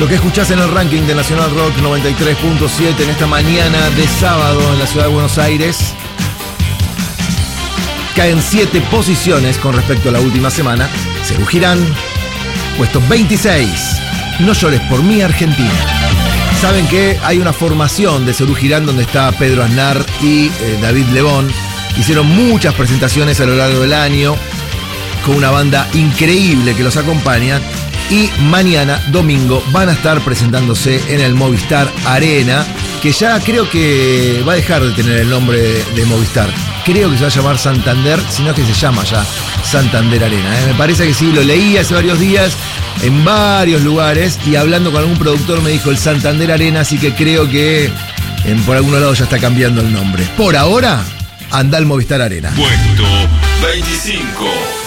Lo que escuchás en el ranking de Nacional Rock 93.7 en esta mañana de sábado en la ciudad de Buenos Aires. Caen 7 posiciones con respecto a la última semana. Serú Girán, puesto 26. No llores por mí, Argentina. Saben que hay una formación de Serú Girán donde está Pedro Aznar y David Lebón. Hicieron muchas presentaciones a lo largo del año con una banda increíble que los acompaña. Y mañana, domingo, van a estar presentándose en el Movistar Arena, que ya creo que va a dejar de tener el nombre de Movistar. Creo que se va a llamar Santander, sino que se llama ya Santander Arena. Me parece que sí, lo leí hace varios días en varios lugares y hablando con algún productor me dijo el Santander Arena, así que creo que por algunos lados ya está cambiando el nombre. Por ahora, anda al Movistar Arena. Puesto 25.